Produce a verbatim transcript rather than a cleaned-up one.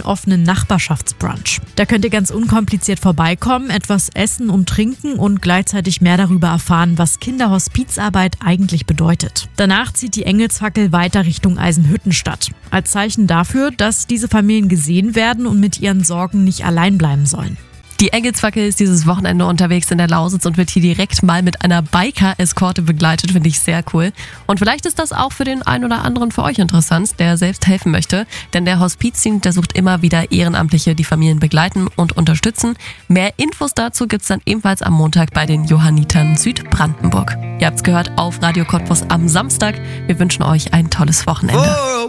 offenen Nachbarschaftsbrunch. Da könnt ihr ganz unkompliziert vorbeikommen, etwas essen und trinken und gleichzeitig mehr darüber erfahren, was Kinderhospizarbeit eigentlich bedeutet. Danach zieht die Engelsfackel weiter Richtung Eisenhüttenstadt. Als Zeichen dafür, dass diese Familien gesehen werden und mit ihren Sorgen nicht allein bleiben sollen. Die Engelsfackel ist dieses Wochenende unterwegs in der Lausitz und wird hier direkt mal mit einer Biker-Eskorte begleitet, finde ich sehr cool. Und vielleicht ist das auch für den einen oder anderen für euch interessant, der selbst helfen möchte. Denn der Hospizdienst, der sucht immer wieder Ehrenamtliche, die Familien begleiten und unterstützen. Mehr Infos dazu gibt's dann ebenfalls am Montag bei den Johannitern Südbrandenburg. Ihr habt's gehört auf Radio Cottbus am Samstag. Wir wünschen euch ein tolles Wochenende.